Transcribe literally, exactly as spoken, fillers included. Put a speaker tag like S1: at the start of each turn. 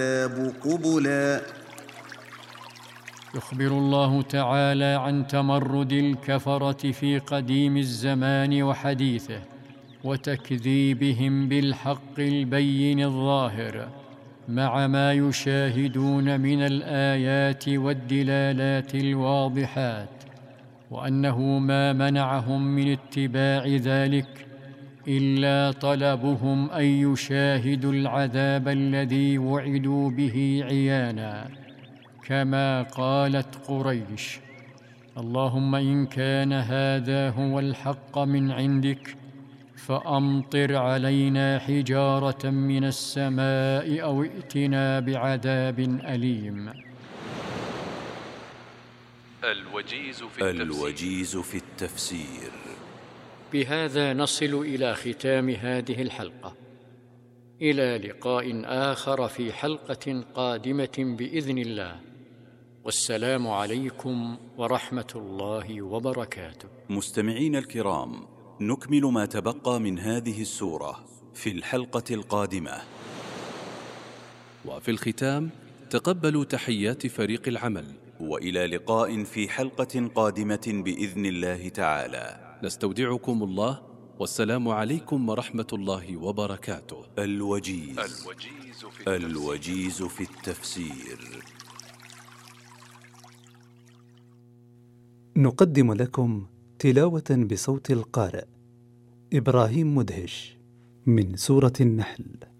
S1: قبلا.
S2: يخبر الله تعالى عن تمرد الكفرة في قديم الزمان وحديثه، وتكذيبهم بالحق البين الظاهر، مع ما يشاهدون من الآيات والدلالات الواضحات، وأنه ما منعهم من اتباع ذلك إلا طلبهم أن يشاهدوا العذاب الذي وعدوا به عيانا، كما قالت قريش: اللهم إن كان هذا هو الحق من عندك فأمطر علينا حجارة من السماء أو ائتنا بعذاب أليم.
S3: الوجيز في التفسير, الوجيز في التفسير.
S2: بهذا نصل إلى ختام هذه الحلقة، إلى لقاء آخر في حلقة قادمة بإذن الله، والسلام عليكم ورحمة الله وبركاته.
S3: مستمعين الكرام، نكمل ما تبقى من هذه السورة في الحلقة القادمة.
S4: وفي الختام تقبلوا تحيات فريق العمل،
S3: وإلى لقاء في حلقة قادمة بإذن الله تعالى.
S4: نستودعكم الله، والسلام عليكم ورحمة الله وبركاته.
S3: الوجيز, الوجيز, في, التفسير. الوجيز في التفسير.
S5: نقدم لكم تلاوة بصوت القارئ إبراهيم مدهش من سورة النحل.